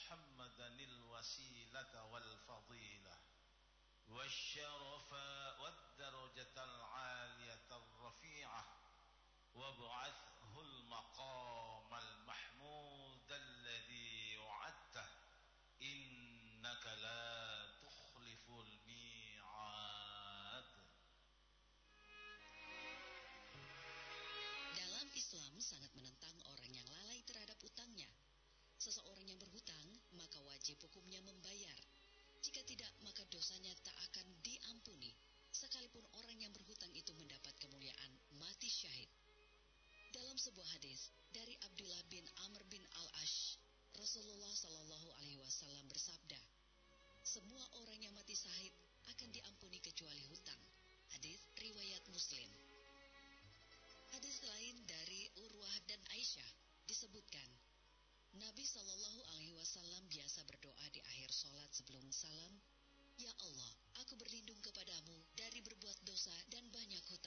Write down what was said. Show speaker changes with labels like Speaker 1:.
Speaker 1: محمدا الوسيلة والفضيلة والشرف والدرجة العالية الرفيعة وابعثه المقام المحمود الذي وعدته إنك لا تخلف الميعاد.
Speaker 2: Dalam Islam sangat menentang orang yang lalai terhadap utangnya. Seseorang yang berhutang, maka wajib hukumnya membayar. Jika tidak, maka dosanya tak akan diampuni, sekalipun orang yang berhutang itu mendapat kemuliaan mati syahid. Dalam sebuah hadis dari Abdullah bin Amr bin Al-Ash, Rasulullah Shallallahu Alaihi Wasallam bersabda, semua orang yang mati syahid akan diampuni kecuali hutang. Hadis riwayat Muslim. Hadis lain dari Urwah dan Aisyah disebutkan, Nabi Shallallahu Alaihi Wasallam biasa berdoa di akhir sholat sebelum salam, Ya Allah, aku berlindung kepadamu dari berbuat dosa dan banyak hutang.